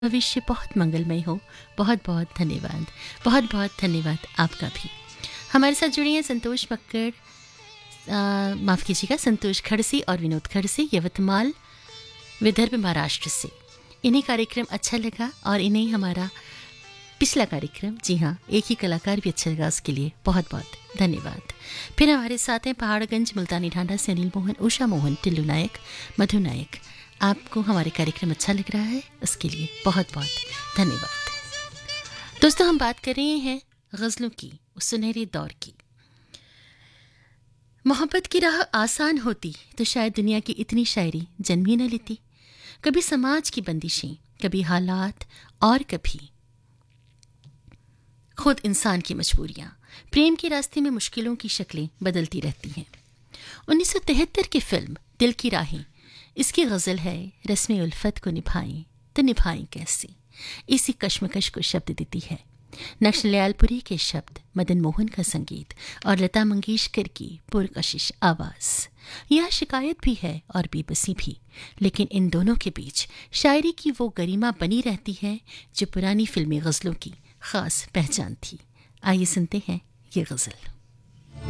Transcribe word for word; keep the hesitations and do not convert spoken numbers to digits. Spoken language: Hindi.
भविष्य बहुत मंगलमय हो। बहुत बहुत धन्यवाद। बहुत बहुत धन्यवाद आपका भी। हमारे साथ जुड़ी हैं संतोष मक्कड़, माफ़ कीजिएगा संतोष खड़से और विनोद खड़से, यवतमाल विदर्भ महाराष्ट्र से। इन्हें कार्यक्रम अच्छा लगा और इन्हें हमारा पिछला कार्यक्रम, जी हाँ, एक ही कलाकार भी अच्छा लगा, उसके लिए बहुत बहुत धन्यवाद। फिर हमारे साथ हैं पहाड़गंज मुल्तानी ढांढा से अनिल मोहन, उषा मोहन, टिल्लू नायक, मधु नायक। आपको हमारे कार्यक्रम अच्छा लग रहा है, उसके लिए बहुत बहुत धन्यवाद। दोस्तों, हम बात कर रहे हैं गज़लों की, उस सुनहरे दौर की। मोहब्बत की राह आसान होती तो शायद दुनिया की इतनी शायरी जन्म ही न लेती। कभी समाज की बंदिशें, कभी हालात और कभी खुद इंसान की मजबूरियां। प्रेम के रास्ते में मुश्किलों की शक्लें बदलती रहती हैं। उन्नीस सौ तिहत्तर की फिल्म दिल की राहें, इसकी गज़ल है, रस्म उल्फत को निभाएं तो निभाएं कैसे। इसी कश्मकश को शब्द देती है नक्शलयालपुरी के शब्द, मदन मोहन का संगीत और लता मंगेशकर की पुरकशिश आवाज़। यह शिकायत भी है और बेबसी भी, लेकिन इन दोनों के बीच शायरी की वो गरिमा बनी रहती है जो पुरानी फिल्मी गज़लों की ख़ास पहचान थी। आइए सुनते हैं ये गज़ल।